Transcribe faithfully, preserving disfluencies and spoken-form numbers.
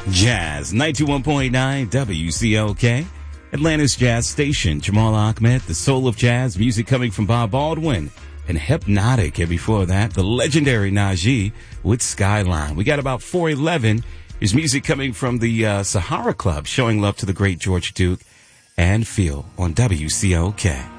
Jazz, ninety-one point nine W C L K, Atlanta's jazz station. Jamal Ahmed, the soul of jazz, music coming from Bob Baldwin and Hypnotic. And before that, the legendary Najee with Skyline. We got about four eleven. Here's music coming from the uh, Sahara Club, showing love to the great George Duke and Phil on W C L K.